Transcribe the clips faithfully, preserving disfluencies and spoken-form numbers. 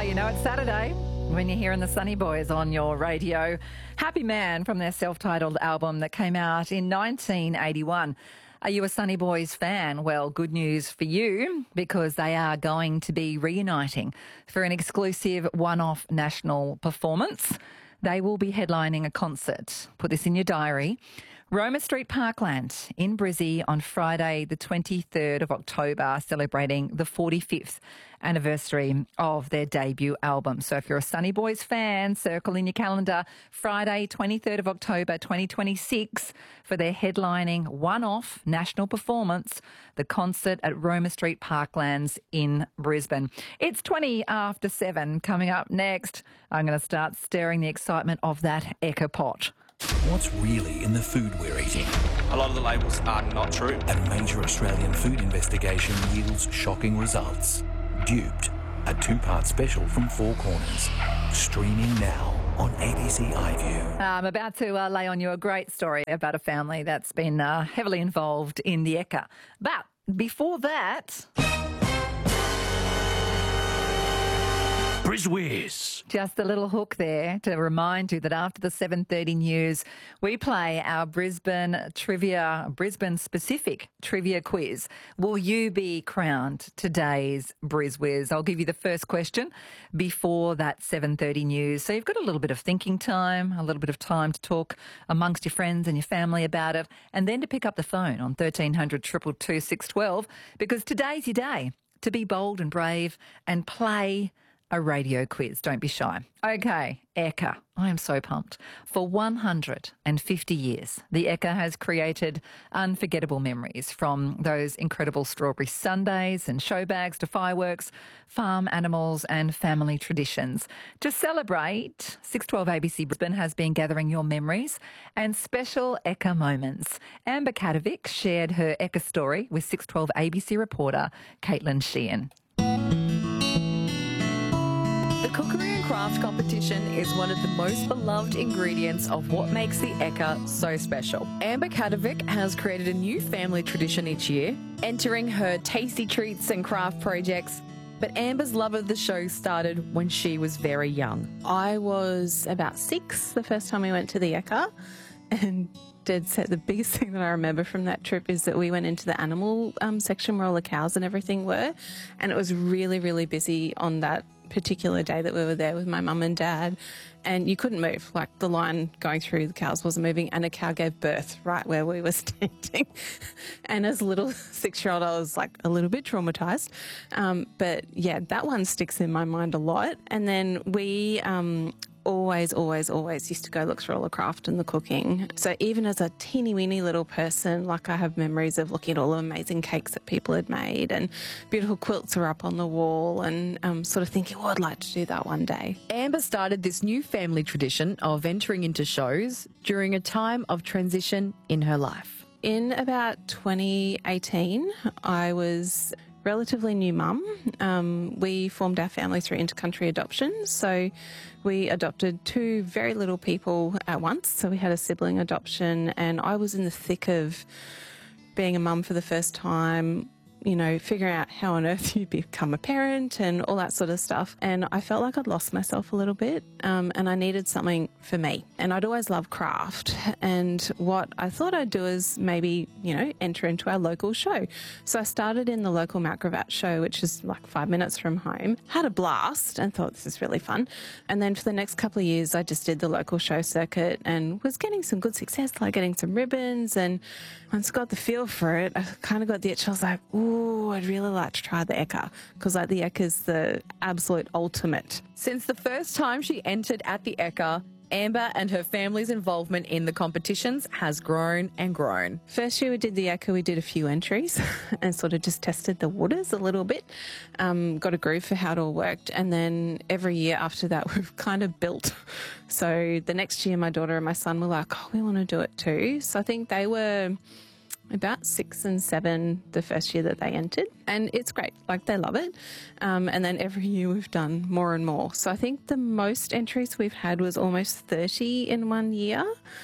you know it's Saturday when you're hearing the Sunny Boys on your radio. Happy Man from their self-titled album that came out in nineteen eighty-one. Are you a Sunny Boys fan? Well, good news for you, because they are going to be reuniting for an exclusive one-off national performance. They will be headlining a concert. Put this in your diary. Roma Street Parkland in Brizzy on Friday the twenty-third of October, celebrating the forty-fifth anniversary of their debut album. So if you're a Sunny Boys fan, circle in your calendar Friday twenty-third of October twenty twenty-six for their headlining one-off national performance, the concert at Roma Street Parklands in Brisbane. It's twenty after seven. Coming up next, I'm going to start stirring the excitement of that Ekka pot. What's really in the food we're eating? A lot of the labels are not true. A major Australian food investigation yields shocking results. Duped, a two-part special from Four Corners. Streaming now on A B C iView. I'm about to uh, lay on you a great story about a family that's been uh, heavily involved in the Ekka. But before that... Briswiz. Just a little hook there to remind you that after the seven thirty news, we play our Brisbane trivia, Brisbane-specific trivia quiz. Will you be crowned today's Briswiz? I'll give you the first question before that seven thirty news. So you've got a little bit of thinking time, a little bit of time to talk amongst your friends and your family about it, and then to pick up the phone on thirteen hundred, two two two, six one two, because today's your day to be bold and brave and play a radio quiz. Don't be shy. Okay, Ekka. I am so pumped. For one hundred fifty years, the Ekka has created unforgettable memories, from those incredible strawberry sundaes and show bags to fireworks, farm animals and family traditions. To celebrate, six twelve A B C Brisbane has been gathering your memories and special Ekka moments. Amber Katovic shared her Ekka story with six twelve A B C reporter Caitlin Sheehan. The Cookery and Craft competition is one of the most beloved ingredients of what makes the Ekka so special. Amber Katovic has created a new family tradition each year, entering her tasty treats and craft projects. But Amber's love of the show started when she was very young. I was about six the first time we went to the Ekka, and dead set, the biggest thing that I remember from that trip is that we went into the animal um, section where all the cows and everything were, and it was really, really busy on that particular day that we were there with my mum and dad, and you couldn't move. Like, the line going through the cows wasn't moving, and a cow gave birth right where we were standing. And as a little six-year-old, I was like a little bit traumatised. Um, but yeah, that one sticks in my mind a lot. And then we... Um, always, always, always used to go look through all the craft and the cooking. So even as a teeny weeny little person, like, I have memories of looking at all the amazing cakes that people had made, and beautiful quilts are up on the wall, and um, sort of thinking, oh, I'd like to do that one day. Amber started this new family tradition of venturing into shows during a time of transition in her life. In about twenty eighteen, I was relatively new mum. Um, we formed our family through intercountry adoption. So we adopted two very little people at once. So we had a sibling adoption, and I was in the thick of being a mum for the first time, you know, figuring out how on earth you become a parent and all that sort of stuff. And I felt like I'd lost myself a little bit, um, and I needed something for me. And I'd always loved craft. And what I thought I'd do is maybe, you know, enter into our local show. So I started in the local Mount Gravatt show, which is like five minutes from home. Had a blast and thought, this is really fun. And then for the next couple of years, I just did the local show circuit and was getting some good success, like getting some ribbons. And once I got the feel for it, I kind of got the itch. I was like, ooh, Ooh, I'd really like to try the Ekka, because like the Ekka is the absolute ultimate. Since the first time she entered at the Ekka, Amber and her family's involvement in the competitions has grown and grown. First year we did the Ekka, we did a few entries and sort of just tested the waters a little bit, um, got a groove for how it all worked, and then every year after that we've kind of built. So the next year my daughter and my son were like, oh, we want to do it too. So I think they were about six and seven the first year that they entered, and it's great. Like, they love it. Um, and then every year we've done more and more. So I think the most entries we've had was almost thirty in one year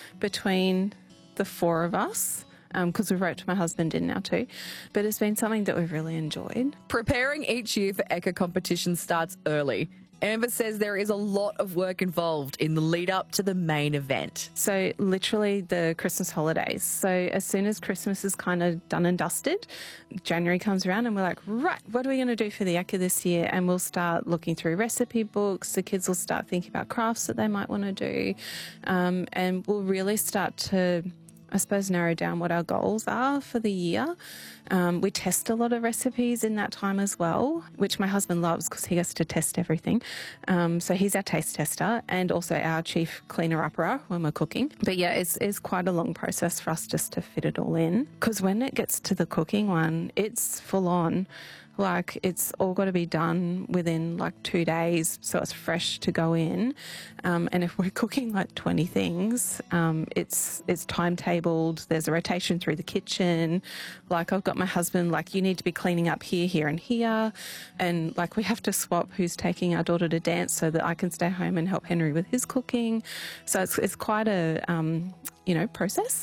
between the four of us. because um, we've roped my husband in now too. But it's been something that we've really enjoyed. Preparing each year for Ekka competition starts early. Amber says there is a lot of work involved in the lead up to the main event. So literally the Christmas holidays. So as soon as Christmas is kind of done and dusted, January comes around and we're like, right, what are we going to do for the Ekka this year? And we'll start looking through recipe books. The kids will start thinking about crafts that they might want to do. Um, and we'll really start to, I suppose, narrow down what our goals are for the year. Um, we test a lot of recipes in that time as well, which my husband loves because he gets to test everything. Um, so he's our taste tester and also our chief cleaner-upper when we're cooking. But yeah, it's, it's quite a long process for us just to fit it all in, because when it gets to the cooking one, it's full on. Like, it's all got to be done within like two days so it's fresh to go in. Um, and if we're cooking like twenty things, um, it's it's timetabled. There's a rotation through the kitchen. Like, I've got my husband, like, you need to be cleaning up here, here and here. And like, we have to swap who's taking our daughter to dance so that I can stay home and help Henry with his cooking. So it's, it's quite a, um, you know, process.